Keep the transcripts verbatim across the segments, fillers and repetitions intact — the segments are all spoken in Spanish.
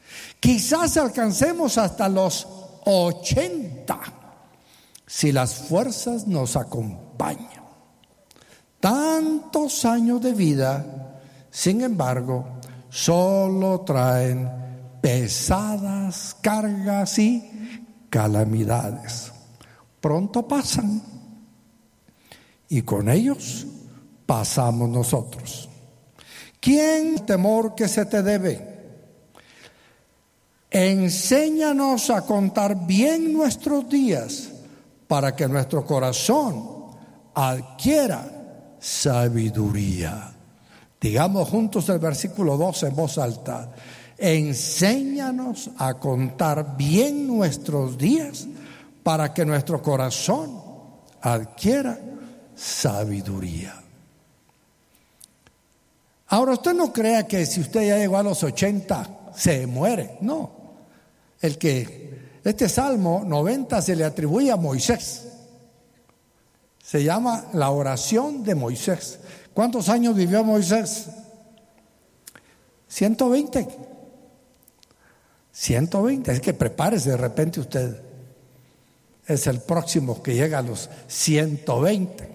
Quizás alcancemos hasta los ochenta si las fuerzas nos acompañan. Tantos años de vida, sin embargo, solo traen pesadas cargas y calamidades. Pronto pasan y con ellos pasamos nosotros. ¿Quién temor que se te debe? Enséñanos a contar bien nuestros días para que nuestro corazón adquiera sabiduría. Digamos juntos el versículo doce en voz alta. Enséñanos a contar bien nuestros días para que nuestro corazón adquiera sabiduría. Ahora, usted no crea que si usted ya llegó a los ochenta se muere. No. El que este Salmo noventa se le atribuye a Moisés. Se llama la oración de Moisés. ¿Cuántos años vivió Moisés? ciento veinte. ciento veinte. Es que prepárese, de repente usted es el próximo que llega a los ciento veinte.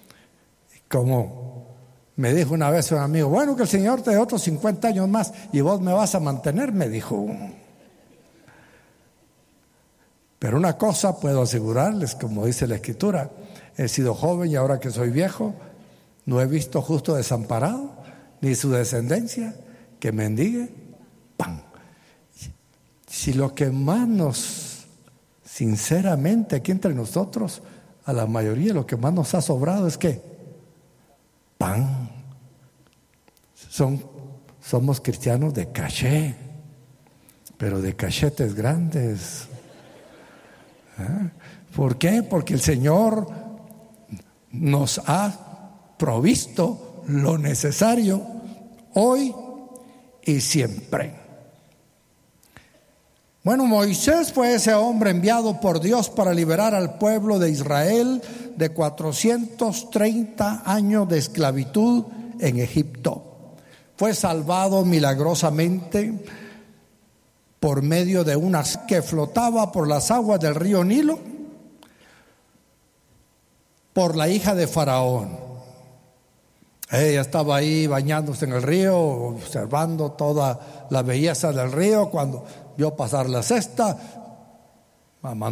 Como me dijo una vez un amigo, bueno, que el Señor te dé otros cincuenta años más y vos me vas a mantener, me dijo. Pero una cosa puedo asegurarles, como dice la Escritura, he sido joven y ahora que soy viejo, no he visto justo desamparado, ni su descendencia que mendigue pan. Si lo que más nos, sinceramente, aquí entre nosotros, a la mayoría lo que más nos ha sobrado es que pan. Son, somos cristianos de caché, pero de cachetes grandes. ¿Eh? ¿Por qué? Porque el Señor nos ha provisto lo necesario hoy y siempre. Bueno, Moisés fue ese hombre enviado por Dios para liberar al pueblo de Israel de cuatrocientos treinta años de esclavitud en Egipto. Fue salvado milagrosamente por medio de una que flotaba por las aguas del río Nilo por la hija de Faraón. Ella estaba ahí bañándose en el río, observando toda la belleza del río. Cuando vio pasar la cesta, mamá